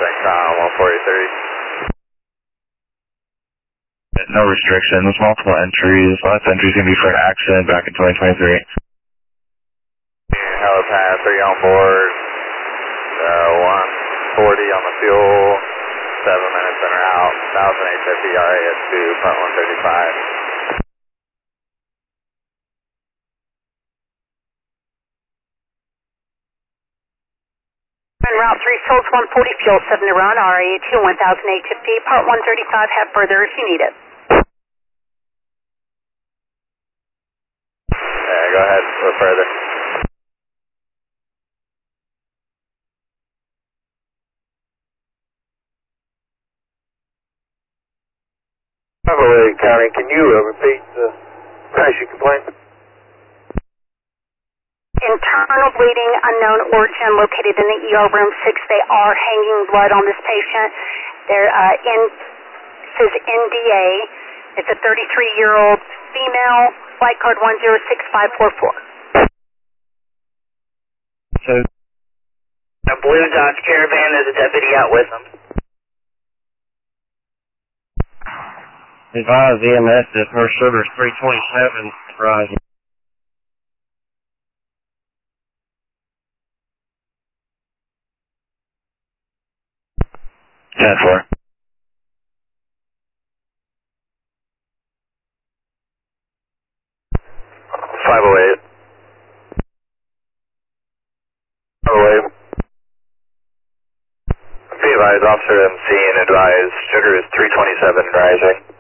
CENTCOM 143. No restrictions, multiple entries. Last entry is going to be for an accident back in 2023. Helipad 3 on board, 140 on the fuel, 7 minutes in or out, 1,850 RAS 2.135. En route 3 Souls 140, fuel 7 to run, RAA 2 1,850, part 135, have further if you need it. Yeah, go ahead, a little further. County, can you repeat the patient complaint? Internal bleeding, unknown origin, located in the ER room 6. They are hanging blood on this patient. Says NDA. It's a 33-year-old female, flight card 106544. So, a Blue Dodge Caravan, there's a deputy out with them. Advise EMS that her sugar is 327, rising. 10-4. 508. 508. Be advised, Officer MC and advised, sugar is 327 rising.